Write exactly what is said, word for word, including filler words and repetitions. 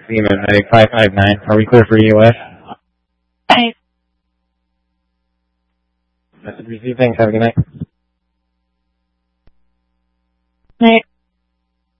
Lima Medic five five nine. Are we clear for U S? Hi. Message received. Thanks. Have a good night. Night.